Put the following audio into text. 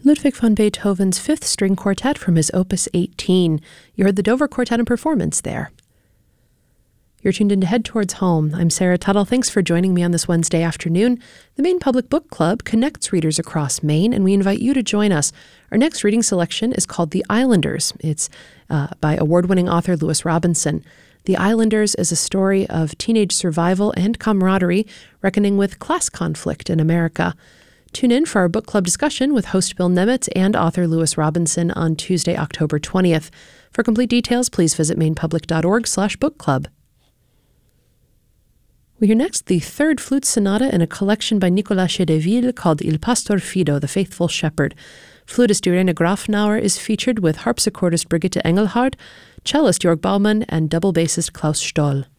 Ludwig van Beethoven's Fifth String Quartet from his Opus 18. You heard the Dover Quartet in performance there. You're tuned in to Head Towards Home. I'm Sarah Tuttle. Thanks for joining me on this Wednesday afternoon. The Maine Public Book Club connects readers across Maine, and we invite you to join us. Our next reading selection is called The Islanders. It's by award-winning author Lewis Robinson. The Islanders is a story of teenage survival and camaraderie, reckoning with class conflict in America. Tune in for our book club discussion with host Bill Nemitz and author Lewis Robinson on Tuesday, October 20th. For complete details, please visit mainepublic.org/bookclub. We hear next the third flute sonata in a collection by Nicolas Chedeville called Il Pastor Fido, the Faithful Shepherd. Flutist Irene Grafnauer is featured with harpsichordist Brigitte Engelhard, cellist Jörg Baumann, and double bassist Klaus Stoll.